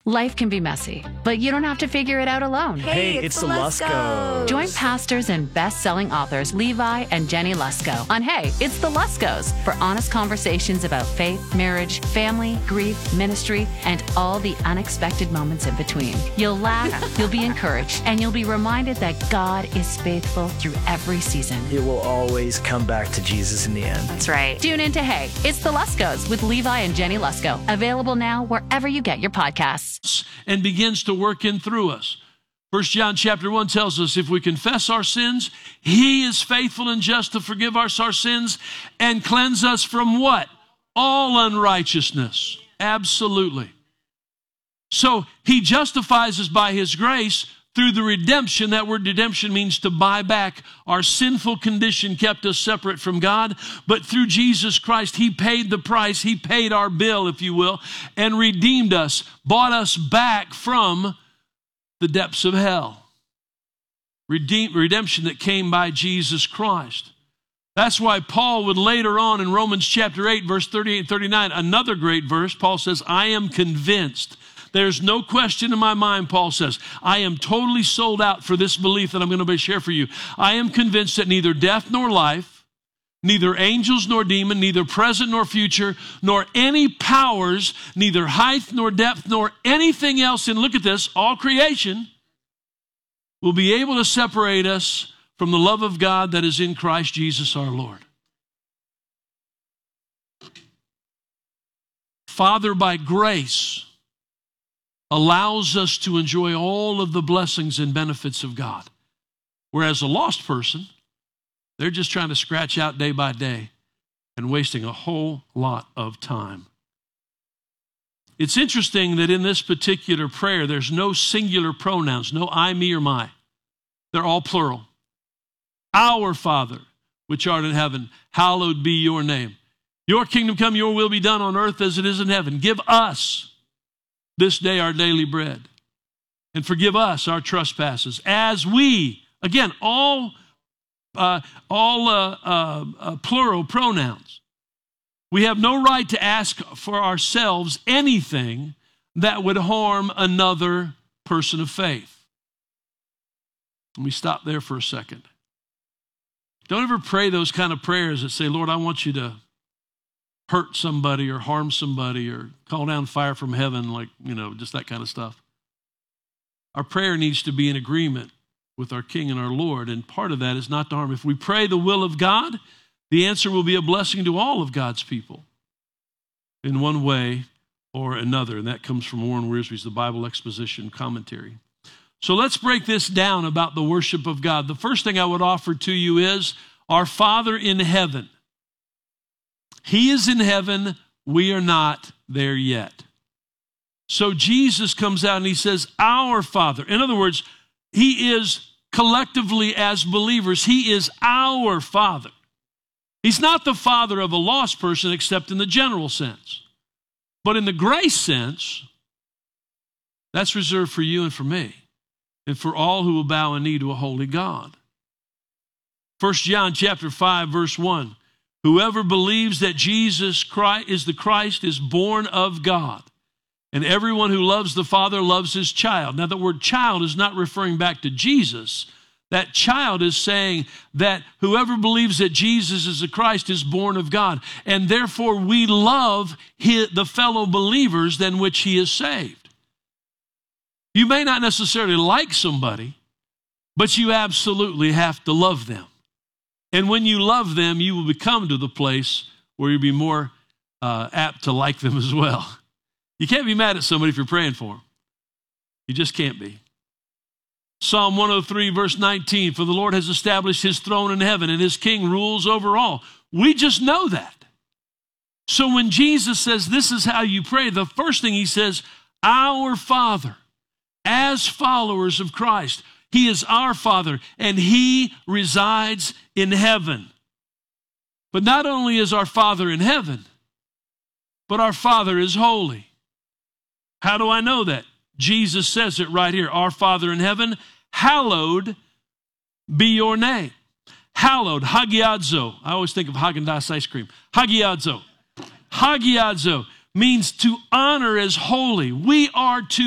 Life can be messy, but you don't have to figure it out alone. Hey, it's the Luskos. Join pastors and best-selling authors Levi and Jenny Lusko on Hey, It's the Luskos for honest conversations about faith, marriage, family, grief, ministry, and all the unexpected moments in between. You'll laugh, you'll be encouraged, and you'll be reminded that God is faithful through every season. It will always come back to Jesus in the end. That's right. Tune in to Hey, It's the Luskos with Levi and Jenny Lusko. Available now wherever you get your podcasts. And begins to work in through us. 1 John chapter 1 tells us if we confess our sins, he is faithful and just to forgive us our sins and cleanse us from what? All unrighteousness. Absolutely. So he justifies us by his grace through the redemption. That word redemption means to buy back. Our sinful condition kept us separate from God, but through Jesus Christ, he paid the price. He paid our bill, if you will, and redeemed us, bought us back from the depths of hell. Redemption that came by Jesus Christ. That's why Paul would later on in Romans chapter 8, verse 38 and 39, another great verse, Paul says, I am convinced. There's no question in my mind, Paul says, I am totally sold out for this belief that I'm going to share for you. I am convinced that neither death nor life, neither angels nor demon, neither present nor future, nor any powers, neither height nor depth, nor anything else, and look at this, all creation, will be able to separate us from the love of God that is in Christ Jesus our Lord. Father, by grace, allows us to enjoy all of the blessings and benefits of God. Whereas a lost person, they're just trying to scratch out day by day and wasting a whole lot of time. It's interesting that in this particular prayer, there's no singular pronouns, no I, me, or my. They're all plural. Our Father, which art in heaven, hallowed be your name. Your kingdom come, your will be done on earth as it is in heaven. Give us this day our daily bread, and forgive us our trespasses, as we, again, all plural pronouns. We have no right to ask for ourselves anything that would harm another person of faith. Let me stop there for a second. Don't ever pray those kind of prayers that say, Lord, I want you to hurt somebody or harm somebody or call down fire from heaven, like, just that kind of stuff. Our prayer needs to be in agreement with our King and our Lord, and part of that is not to harm. If we pray the will of God, the answer will be a blessing to all of God's people in one way or another, and that comes from Warren Wiersbe's The Bible Exposition Commentary. So let's break this down about the worship of God. The first thing I would offer to you is our Father in heaven. He is in heaven. We are not there yet. So Jesus comes out and he says, our Father. In other words, he is collectively as believers, he is our Father. He's not the father of a lost person except in the general sense. But in the grace sense, that's reserved for you and for me and for all who will bow a knee to a holy God. 1 John chapter 5, verse 1. Whoever believes that Jesus Christ is the Christ is born of God. And everyone who loves the Father loves his child. Now, the word child is not referring back to Jesus. That child is saying that whoever believes that Jesus is the Christ is born of God. And therefore, we love the fellow believers than which he is saved. You may not necessarily like somebody, but you absolutely have to love them. And when you love them, you will become to the place where you'll be more apt to like them as well. You can't be mad at somebody if you're praying for them. You just can't be. Psalm 103, verse 19, for the Lord has established his throne in heaven, and his king rules over all. We just know that. So when Jesus says this is how you pray, the first thing he says, our Father, as followers of Christ, he is our Father, and he resides in heaven. But not only is our Father in heaven, but our Father is holy. How do I know that? Jesus says it right here. Our Father in heaven, hallowed be your name. Hallowed, hagiadzo. I always think of Haagen-Dazs ice cream. Hagiadzo. Hagiadzo means to honor as holy. We are to